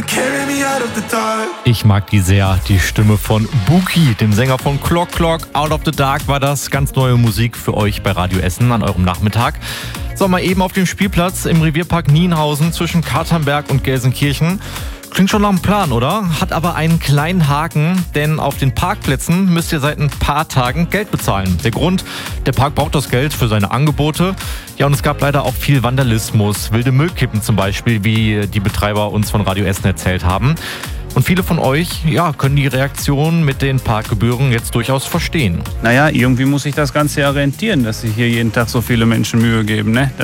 Ich mag die sehr, die Stimme von Buki, dem Sänger von Clock Clock. Out of the Dark war das, ganz neue Musik für euch bei Radio Essen an eurem Nachmittag. So, mal eben auf dem Spielplatz im Revierpark Nienhausen zwischen Katernberg und Gelsenkirchen. Klingt schon nach einem Plan, oder? Hat aber einen kleinen Haken, denn auf den Parkplätzen müsst ihr seit ein paar Tagen Geld bezahlen. Der Grund, der Park braucht das Geld für seine Angebote. Ja, und es gab leider auch viel Vandalismus, wilde Müllkippen zum Beispiel, wie die Betreiber uns von Radio Essen erzählt haben. Und viele von euch, ja, können die Reaktion mit den Parkgebühren jetzt durchaus verstehen. Naja, irgendwie muss sich das Ganze ja rentieren, dass sich hier jeden Tag so viele Menschen Mühe geben, ne?